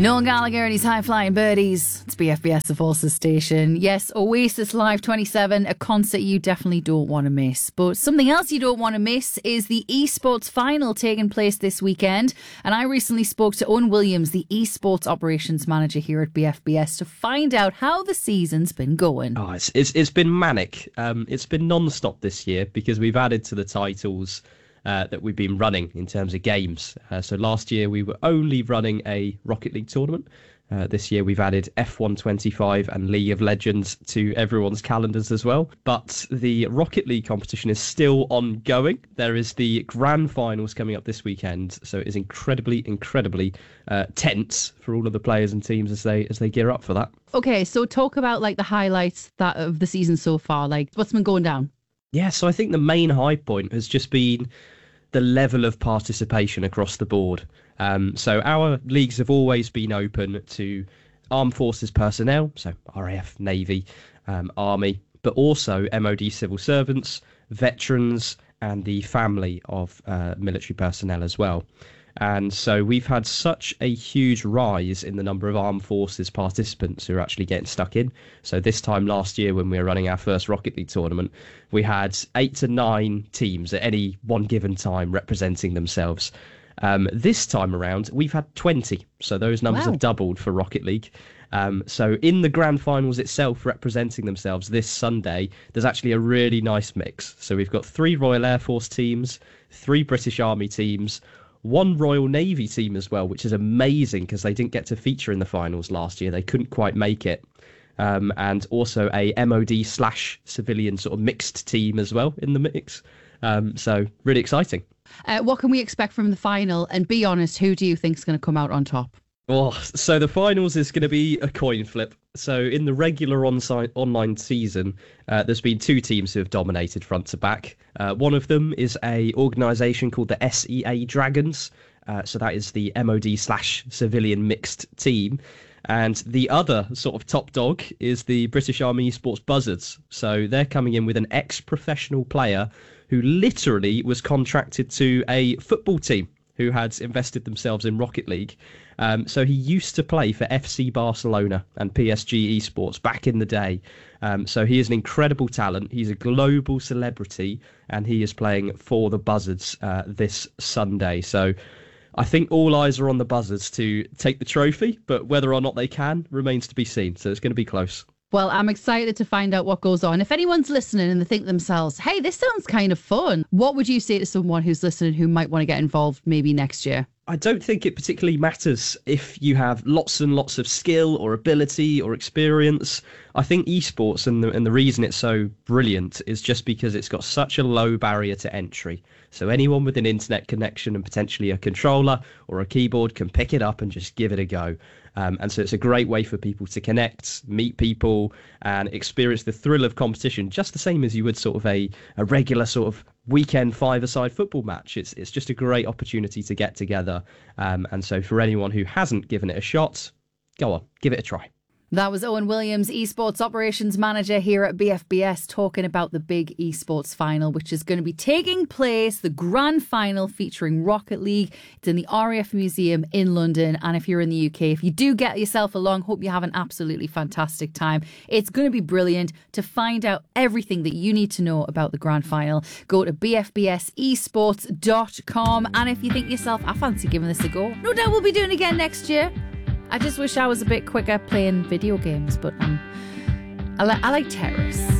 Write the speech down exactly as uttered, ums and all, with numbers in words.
Noel Gallagher and his high-flying birdies. It's B F B S, the Forces station. Yes, Oasis Live twenty-seven, a concert you definitely don't want to miss. But something else you don't want to miss is the esports final taking place this weekend. And I recently spoke to Owen Williams, the esports operations manager here at B F B S, to find out how the season's been going. Oh, it's it's, it's been manic. Um, it's been non-stop this year because we've added to the titles Uh, that we've been running in terms of games. Uh, so last year we were only running a Rocket League tournament. Uh, this year we've added F one twenty-five and League of Legends to everyone's calendars as well. But the Rocket League competition is still ongoing. There is the grand finals coming up this weekend, so it is incredibly, incredibly uh, tense for all of the players and teams as they as they gear up for that. Okay, so talk about like the highlights that of the season so far. Like what's been going down? Yeah, so I think the main high point has just been the level of participation across the board. Um, so our leagues have always been open to armed forces personnel, so R A F, Navy, um, Army, but also M O D civil servants, veterans, and the family of uh, military personnel as well. And so we've had such a huge rise in the number of armed forces participants who are actually getting stuck in. So this time last year when we were running our first Rocket League tournament, we had eight to nine teams at any one given time representing themselves. Um, this time around, we've had twenty. So those numbers Wow. have doubled for Rocket League. Um, so in the grand finals itself, representing themselves this Sunday, there's actually a really nice mix. So we've got three Royal Air Force teams, three British Army teams, one Royal Navy team as well, which is amazing because they didn't get to feature in the finals last year. They couldn't quite make it. Um, and also a M O D slash civilian sort of mixed team as well in the mix. Um, so really exciting. Uh, what can we expect from the final? And be honest, who do you think is going to come out on top? Oh, so the finals is going to be a coin flip. So in the regular on-site online season, uh, there's been two teams who have dominated front to back. Uh, one of them is a organisation called the S E A Dragons. Uh, so that is the M O D slash civilian mixed team. And the other sort of top dog is the British Army Esports Buzzards. So they're coming in with an ex-professional player who literally was contracted to a football team who had invested themselves in Rocket League. Um, so he used to play for F C Barcelona and P S G Esports back in the day. Um, so he is an incredible talent. He's a global celebrity, and he is playing for the Buzzards uh, this Sunday. So I think all eyes are on the Buzzards to take the trophy, but whether or not they can remains to be seen. So it's going to be close. Well, I'm excited to find out what goes on. If anyone's listening and they think to themselves, hey, this sounds kind of fun, what would you say to someone who's listening who might want to get involved maybe next year? I don't think it particularly matters if you have lots and lots of skill or ability or experience. I think esports, and the, and the reason it's so brilliant is just because it's got such a low barrier to entry. So anyone with an internet connection and potentially a controller or a keyboard can pick it up and just give it a go. Um, and so it's a great way for people to connect, meet people, and experience the thrill of competition, just the same as you would sort of a, a regular sort of weekend five-a-side football match. It's it's just a great opportunity to get together. Um, and so for anyone who hasn't given it a shot, go on, give it a try. That was Owen Williams, Esports Operations Manager here at B F B S, talking about the big esports final, which is going to be taking place, the grand final featuring Rocket League. It's in the R A F Museum in London. And if you're in the U K, if you do get yourself along, hope you have an absolutely fantastic time. It's going to be brilliant. To find out everything that you need to know about the grand final, go to b f b s esports dot com. And if you think to yourself, I fancy giving this a go, no doubt we'll be doing it again next year. I just wish I was a bit quicker playing video games, but um, I, li- I like terrorists.